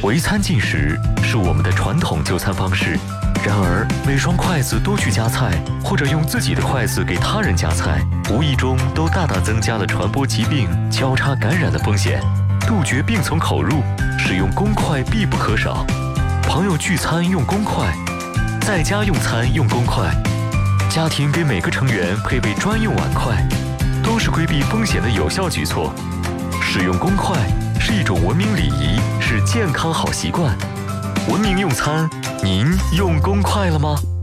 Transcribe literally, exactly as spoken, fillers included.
围餐进食是我们的传统就餐方式，然而每双筷子都去夹菜，或者用自己的筷子给他人夹菜，无意中都大大增加了传播疾病、交叉感染的风险。杜绝病从口入，使用公筷必不可少。朋友聚餐用公筷，在家用餐用公筷，家庭给每个成员配备专用碗筷，都是规避风险的有效举措。使用公筷是一种文明礼仪，是健康好习惯。文明用餐，您用公筷了吗？